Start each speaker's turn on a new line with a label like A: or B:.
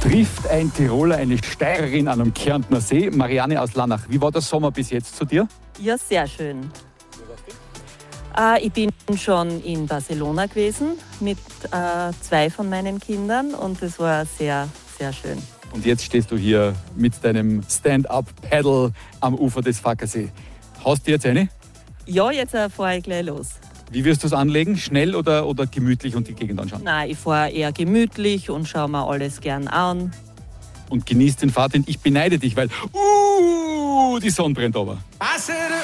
A: Trifft ein Tiroler eine Steirerin an einem Kärntner See. Marianne aus Lannach, wie war der Sommer bis jetzt zu dir?
B: Ja, sehr schön. Ich bin schon in Barcelona gewesen mit 2 von meinen Kindern und es war sehr, sehr schön.
A: Und jetzt stehst du hier mit deinem Stand-up-Paddle am Ufer des Fackersee. Haust du jetzt eine?
B: Ja, jetzt fahre ich gleich los.
A: Wie wirst du es anlegen? Schnell oder gemütlich und die Gegend anschauen?
B: Nein, ich fahre eher gemütlich und schaue mir alles gern an.
A: Und genießt den Fahrtwind. Ich beneide dich, weil die Sonne brennt aber.